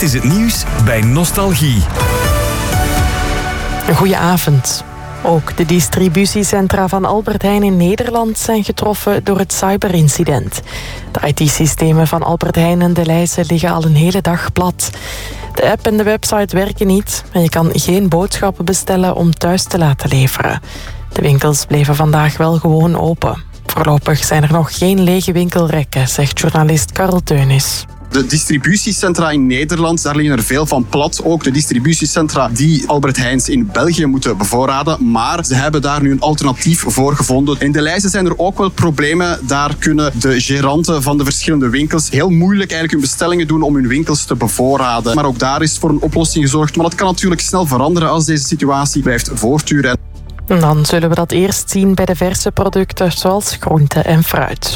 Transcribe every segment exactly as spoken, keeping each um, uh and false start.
is het nieuws bij Nostalgie. Een goeie avond. Ook de distributiecentra van Albert Heijn in Nederland zijn getroffen door het cyberincident. De I T-systemen van Albert Heijn en Delhaize liggen al een hele dag plat. De app en de website werken niet en je kan geen boodschappen bestellen om thuis te laten leveren. De winkels bleven vandaag wel gewoon open. Voorlopig zijn er nog geen lege winkelrekken, zegt journalist Karel Teunis. De distributiecentra in Nederland, daar liggen er veel van plat. Ook de distributiecentra die Albert Heijns in België moeten bevoorraden. Maar ze hebben daar nu een alternatief voor gevonden. In Delhaize zijn er ook wel problemen. Daar kunnen de geranten van de verschillende winkels heel moeilijk eigenlijk hun bestellingen doen om hun winkels te bevoorraden. Maar ook daar is voor een oplossing gezorgd. Maar dat kan natuurlijk snel veranderen als deze situatie blijft voortduren. Dan zullen we dat eerst zien bij de verse producten zoals groente en fruit.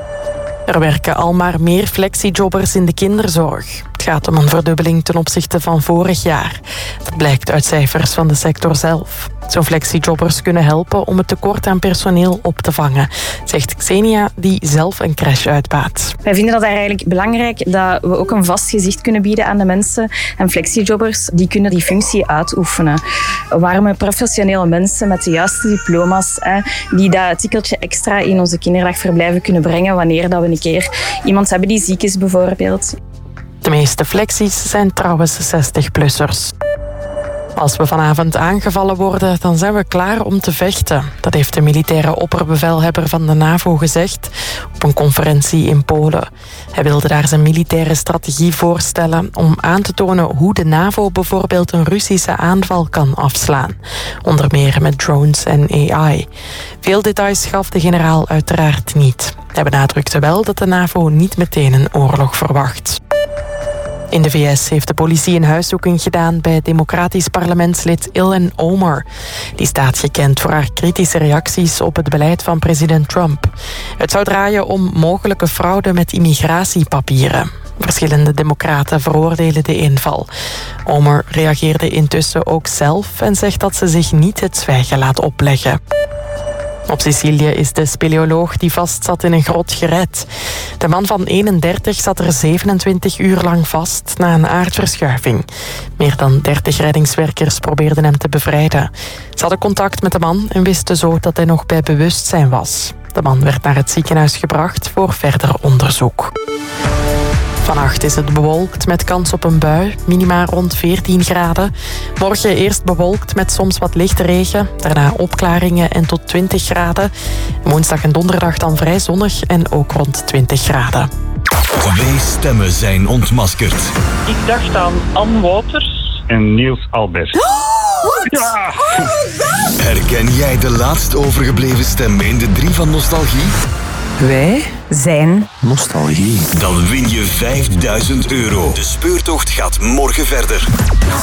Er werken al maar meer flexijobbers in de kinderzorg. Het gaat om een verdubbeling ten opzichte van vorig jaar. Dat blijkt uit cijfers van de sector zelf. Zo'n flexijobbers kunnen helpen om het tekort aan personeel op te vangen, zegt Xenia, die zelf een crash uitbaat. Wij vinden dat eigenlijk belangrijk dat we ook een vast gezicht kunnen bieden aan de mensen. En flexijobbers die kunnen die functie uitoefenen. Warme, professionele mensen met de juiste diploma's, hè, die dat tikkeltje extra in onze kinderdagverblijven kunnen brengen wanneer dat we een keer iemand hebben die ziek is bijvoorbeeld. De meeste flexies zijn trouwens zestig-plussers. Als we vanavond aangevallen worden, dan zijn we klaar om te vechten. Dat heeft de militaire opperbevelhebber van de NAVO gezegd op een conferentie in Polen. Hij wilde daar zijn militaire strategie voorstellen om aan te tonen hoe de NAVO bijvoorbeeld een Russische aanval kan afslaan. Onder meer met drones en A I. Veel details gaf de generaal uiteraard niet. Hij benadrukte wel dat de NAVO niet meteen een oorlog verwacht. In de V S heeft de politie een huiszoeking gedaan bij democratisch parlementslid Ilhan Omar. Die staat gekend voor haar kritische reacties op het beleid van president Trump. Het zou draaien om mogelijke fraude met immigratiepapieren. Verschillende democraten veroordelen de inval. Omar reageerde intussen ook zelf en zegt dat ze zich niet het zwijgen laat opleggen. Op Sicilië is de speleoloog die vastzat in een grot gered. De man van eenendertig zat er zevenentwintig uur lang vast na een aardverschuiving. Meer dan dertig reddingswerkers probeerden hem te bevrijden. Ze hadden contact met de man en wisten zo dat hij nog bij bewustzijn was. De man werd naar het ziekenhuis gebracht voor verder onderzoek. Vannacht is het bewolkt met kans op een bui, minima rond veertien graden. Morgen eerst bewolkt met soms wat lichte regen, daarna opklaringen en tot twintig graden. Woensdag en donderdag dan vrij zonnig en ook rond twintig graden. Twee stemmen zijn ontmaskerd. Ik dacht aan Anne Wouters en Niels Albert. What? Ja. Oh my God! Herken jij de laatst overgebleven stem in de drie van Nostalgie? Wij zijn Nostalgie. Dan win je vijfduizend euro. De speurtocht gaat morgen verder.